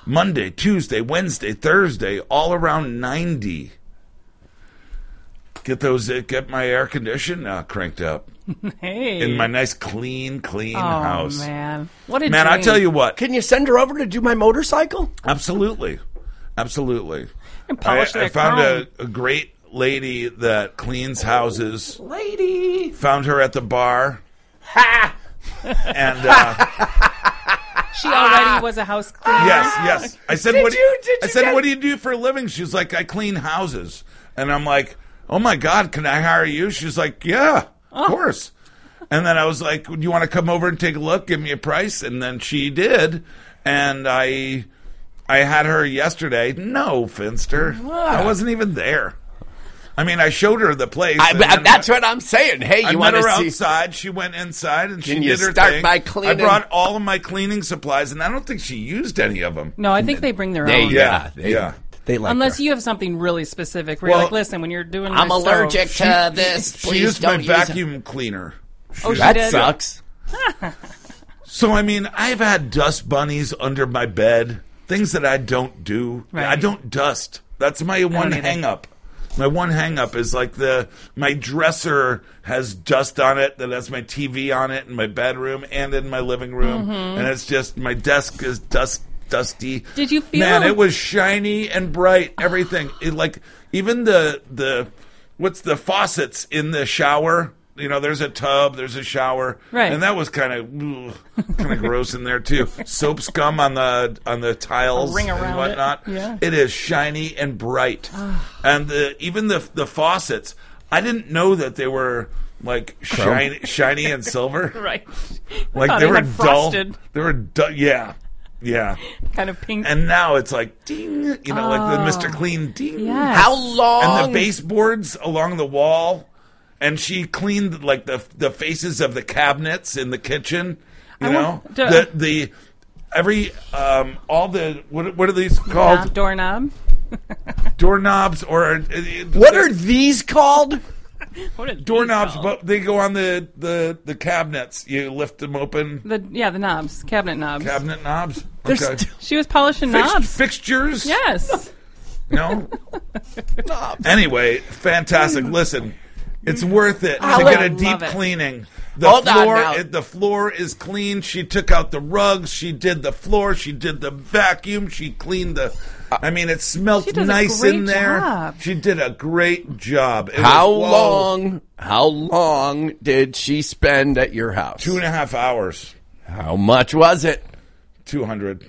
Monday, Tuesday, Wednesday, Thursday, all around 90. Get my air condition cranked up. Hey. In my nice, clean house. Oh, man. What a Man, dream. I tell you what. Can you send her over to do my motorcycle? Absolutely. Absolutely. And polish I that found chrome. a great lady that cleans houses. Lady. Found her at the bar. Ha! And She already was a house cleaner. yes. I said, what do you do for a living? She's like, I clean houses. And I'm like, oh my God, can I hire you? She's like, yeah, of course. And then I was like, do you want to come over and take a look? Give me a price. And then she did. And I had her yesterday. No, Finster. I wasn't even there. I mean, I showed her the place. That's what I'm saying. Hey, I you met want her to see? outside. She went inside and she Can you did her start thing. by cleaning? I brought all of my cleaning supplies, and I don't think she used any of them. No, I think they bring their They- own. yeah. They like Unless her. you have something really specific where you're like, listen, when you're doing I'm my allergic stove, to this. She Please used my don't use it. vacuum cleaner. Oh, she That did? sucks. So, I mean, I've had dust bunnies under my bed, things that I don't do. Right. I don't dust. That's my one either. hang-up. My one hang-up is like my dresser has dust on it that has my TV on it in my bedroom and in my living room. And it's just, my desk is dusty. Did you feel... Man, it was shiny and bright, everything. It, like, even the faucets in the shower... You know, there's a tub, there's a shower, right? And that was kind of gross in there too. Soap scum on the tiles ring around and whatnot. Yeah. It is shiny and bright, and even the faucets. I didn't know that they were like shiny and silver. Right. Like they were had dull. frosted. They were dull. Yeah. Kind of pink. And now it's like ding. You know, like the Mr. Clean ding. Yes. How long? And the baseboards along the wall. And she cleaned like the faces of the cabinets in the kitchen, you know, the every all the what are these called? Doorknob. Doorknobs or what are these called? What are doorknobs? these But they go on the cabinets. You lift them open. the knobs, cabinet knobs. Cabinet knobs. Okay. She was polishing knobs. Fixtures. Yes. No. Knobs. Anyway, fantastic. Listen. It's worth it I to would get a deep love it. cleaning. The Hold on floor, now. the floor is clean. She took out the rugs. She did the floor. She did the vacuum. She cleaned the. I mean, it smelled She does a nice great in there. job. She did a great job. It How was, whoa, long did she spend at your house? 2.5 hours. How much was it? 200.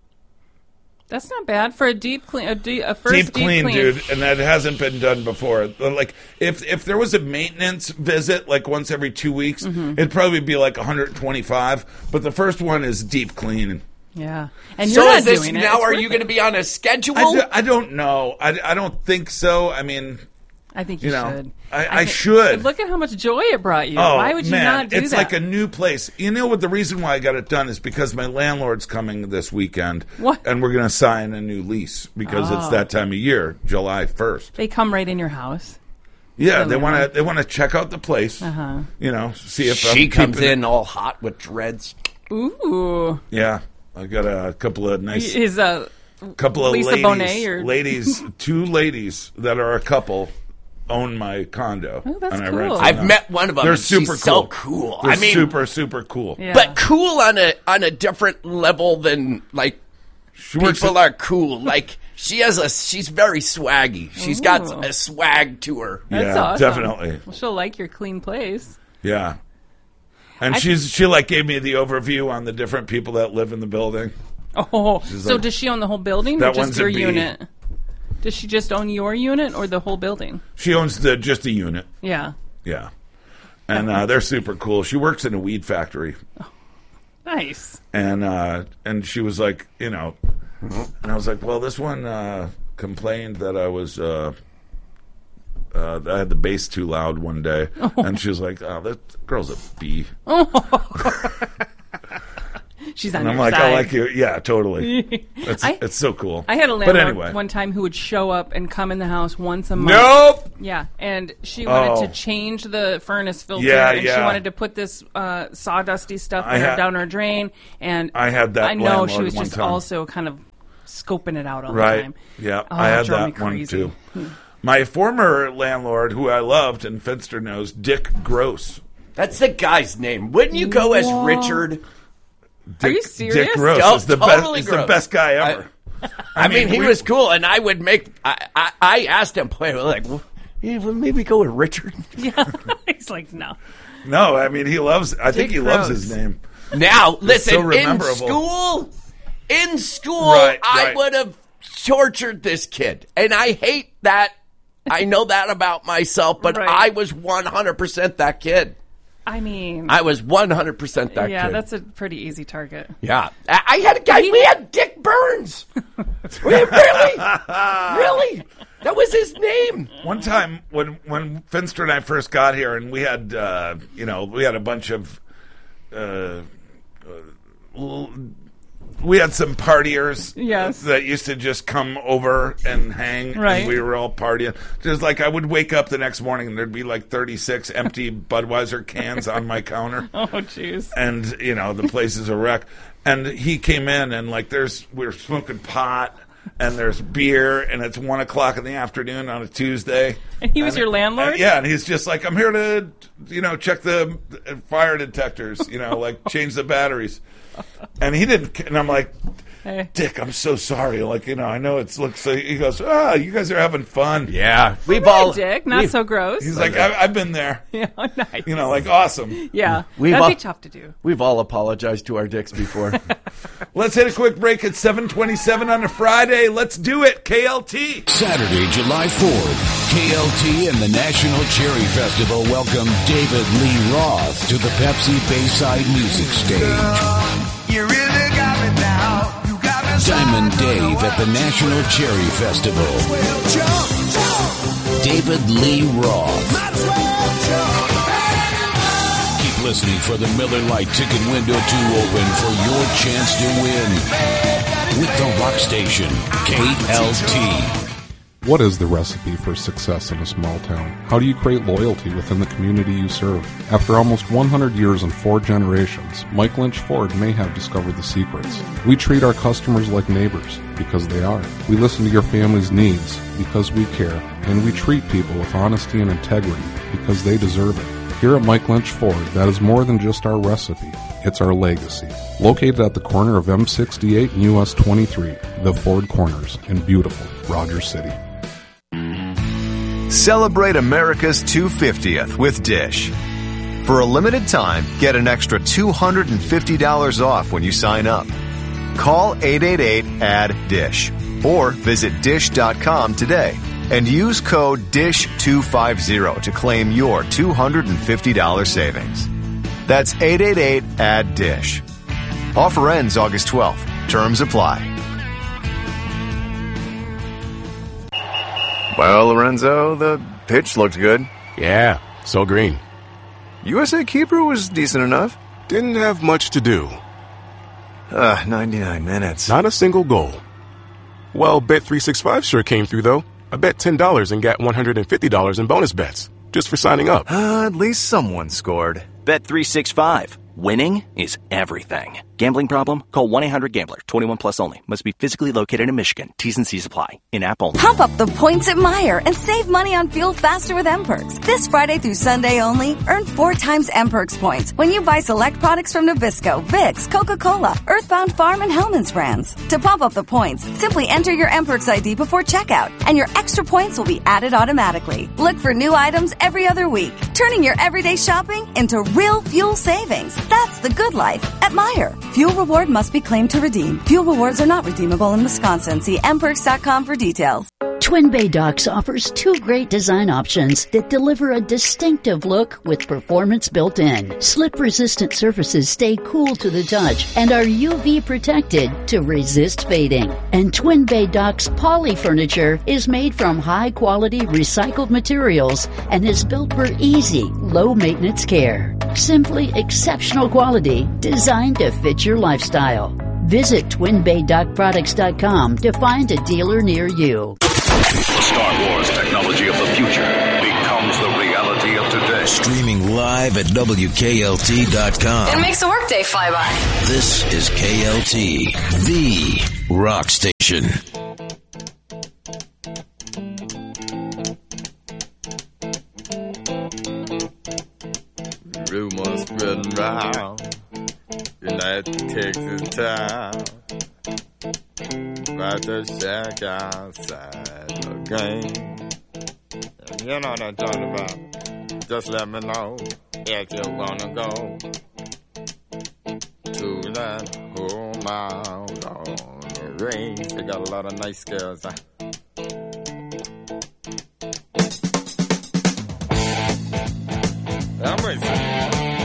That's not bad for a deep clean. A first Deep clean, dude, and that hasn't been done before. Like, if there was a maintenance visit, like once every 2 weeks, it'd probably be like 125. But the first one is deep clean. Yeah, and So you're not is this doing it. now? It's Are worth you it. going to be on a schedule? I don't know. I don't think so. I mean, I think you you know, should. I should. But look at how much joy it brought you. Oh, Why would you man, not do it's that? like a new place. You know what? The reason why I got it done is because my landlord's coming this weekend. What? And we're going to sign a new lease because it's that time of year, July 1st. They come right in your house. Yeah, The they want landlord. to check out the place. You know, see if She I'm comes keeping it. in all hot with dreads. Ooh, Yeah, I got a couple of nice, is couple of Lisa ladies, Bonet or- ladies, two ladies that are a couple own my condo. Oh, that's and I cool. rent from I've them. met one of them. They're and super she's cool. so cool. They're I mean, super, super cool. yeah. but cool on a different level than like She works people at- are cool. Like she's very swaggy. She's got Ooh. a swag to her. That's yeah, awesome. definitely. Well, she'll like your clean place. Yeah. And she like gave me the overview on the different people that live in the building. Oh, so like, does she own the whole building or that just one's a your B. unit? Does she just own your unit or the whole building? She owns just a unit. Yeah. Yeah. And they're super cool. She works in a weed factory. Nice. And she was like, you know, and I was like, well, this one complained that I was I had the bass too loud one day. And she was like, oh, that girl's a B. She's on And I'm your like, side. I like you. Yeah, totally. It's so cool. I had a But landlord anyway. one time who would show up and come in the house once a month. Nope. Yeah, and she wanted Oh. to change the furnace filter, Yeah, and she yeah. wanted to put this sawdusty stuff I had- down her drain. And I had that I know she landlord was one just time. also kind of scoping it out all the Right. time. Yeah, Oh, I had drove me that one crazy. too. My former landlord, who I loved, and Finster knows, Dick Gross. That's the guy's name. Wouldn't you go as Richard? Are you serious? Dick Gross Oh, is the totally best. Is gross. the best guy ever. I mean, he was cool, and I would make. I asked him, like, well, maybe go with Richard. Yeah. He's like, no. No, I mean he loves. I think Dick he loves Gross. his name. Now, listen, so in rememberable. school, Right, I right. would have tortured this kid, and I hate that. I know that about myself, but Right. I was 100% that kid. I mean, I was 100% that yeah, kid. that's a pretty easy target. Yeah. I had a guy, we had Dick Burns. Really? Really? That was his name. One time when Finster and I first got here, and we had we had a bunch of we had some partiers Yes. that used to just come over and hang, Right. and we were all partying. Just like I would wake up the next morning and there'd be like 36 empty Budweiser cans on my counter. Oh, jeez. And, the place is a wreck. And he came in and like we were smoking pot and there's beer and it's 1 o'clock in the afternoon on a Tuesday. And he was your landlord? Yeah, and he's just like, I'm here to, check the fire detectors, like change the batteries. And he didn't, and I'm like, Hey. Dick, I'm so sorry. Like, I know it looks like, he goes, you guys are having fun. Yeah. We've Hey, all. Dick, not so gross. He's like, I've been there. Yeah, nice. Like, awesome. Yeah, We've that'd all- be tough to do. We've all apologized to our dicks before. Let's hit a quick break at 7:27 on a Friday. Let's do it. KLT. Saturday, July 4th, KLT and the National Cherry Festival welcome David Lee Roth to the Pepsi Bayside Music Stage. You really got me now. You got me Diamond Dave at the National Cherry Festival. David Lee Roth. Keep listening for the Miller Lite ticket window to open for your chance to win. With the rock station, KLT. What is the recipe for success in a small town? How do you create loyalty within the community you serve? After almost 100 years and 4 generations, Mike Lynch Ford may have discovered the secrets. We treat our customers like neighbors, because they are. We listen to your family's needs, because we care. And we treat people with honesty and integrity, because they deserve it. Here at Mike Lynch Ford, that is more than just our recipe. It's our legacy. Located at the corner of M68 and US 23, the Ford Corners in beautiful Rogers City. Celebrate America's 250th with Dish. For a limited time, get an extra $250 off when you sign up. Call 888-ADD-DISH or visit dish.com today and use code DISH250 to claim your $250 savings. That's 888-ADD-DISH. Offer ends August 12th. Terms apply. Well, Lorenzo, the pitch looked good. Yeah, so green. USA Keeper was decent enough. Didn't have much to do. 99 minutes. Not a single goal. Well, Bet365 sure came through, though. I bet $10 and got $150 in bonus bets, just for signing up. At least someone scored. Bet365. Winning is everything. Gambling problem? Call 1-800-GAMBLER. 21 plus only. Must be physically located in Michigan. T's and C's apply. In-app only. Pump up the points at Meijer and save money on fuel faster with M-Perks. This Friday through Sunday only, earn 4 times M-Perks points when you buy select products from Nabisco, Vicks, Coca-Cola, Earthbound Farm, and Hellmann's brands. To pump up the points, simply enter your M-Perks ID before checkout, and your extra points will be added automatically. Look for new items every other week, turning your everyday shopping into real fuel savings. That's the good life at Meijer. Fuel reward must be claimed to redeem. Fuel rewards are not redeemable in Wisconsin. See mperks.com for details. Twin Bay Docks offers 2 great design options that deliver a distinctive look with performance built in. Slip-resistant surfaces stay cool to the touch and are UV protected to resist fading. And Twin Bay Docks poly furniture is made from high-quality recycled materials and is built for easy, low-maintenance care. Simply exceptional quality designed to fit your lifestyle. Visit TwinBayDockProducts.com to find a dealer near you. The Star Wars technology of the future becomes the reality of today. Streaming live at WKLT.com. It makes a workday fly by. This is KLT, the rock station. Rumors spreading round in that Texas town about the shack outside the game. And you know what I'm talking about. Just let me know if you wanna go to that home out on the range. They got a lot of nice girls.